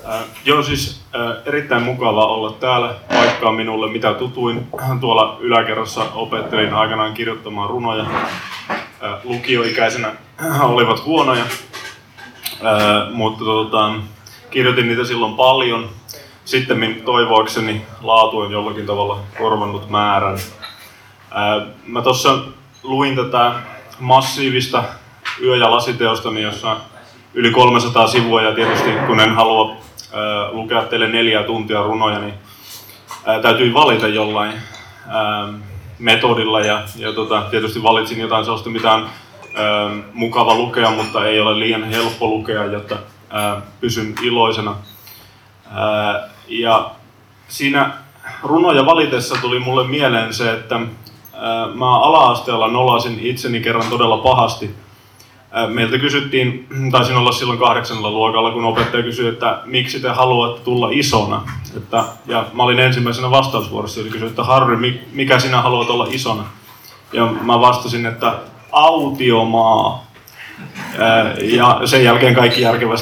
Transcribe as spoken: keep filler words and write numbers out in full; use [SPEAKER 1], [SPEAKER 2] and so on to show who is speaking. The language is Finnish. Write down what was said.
[SPEAKER 1] Äh, joo, siis äh, erittäin mukava olla täällä. Paikka on minulle mitä tutuin. Tuolla yläkerrassa opettelin aikanaan kirjoittamaan runoja. Äh, lukioikäisenä olivat huonoja, äh, mutta tota, kirjoitin niitä silloin paljon. Sitten toivoakseni laatu on jollakin tavalla korvannut määrän. Äh, mä tuossa luin tätä massiivista yö- ja lasiteostani, jossa yli kolmesataa sivua, ja tietysti kun en halua ää, lukea teille neljää tuntia runoja, niin ää, täytyy valita jollain ää, metodilla, ja, ja tota, tietysti valitsin jotain sellaista, mitä on ää, mukava lukea, mutta ei ole liian helppo lukea, jotta ää, pysyn iloisena. Ää, ja siinä runoja valitessa tuli mulle mieleen se, että ää, mä ala-asteella nolasin itseni kerran todella pahasti. Meiltä kysyttiin, taisin olla silloin kahdeksannella luokalla, kun opettaja kysyi, että miksi te haluatte tulla isona. Että, ja mä olin ensimmäisenä vastausvuorossa, eli kysyi, että Harri, mikä sinä haluat olla isona? Ja mä vastasin, että autiomaa. Ja sen jälkeen kaikki järkevästi